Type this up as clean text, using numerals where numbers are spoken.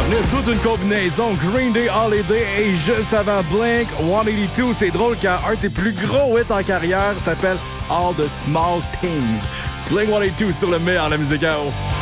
On a toute une combinaison Green Day Holiday et juste avant Blink 182. C'est drôle car un des plus gros hits en carrière s'appelle All the Small Things. Blink 182 sur le meilleur de la musique à eau.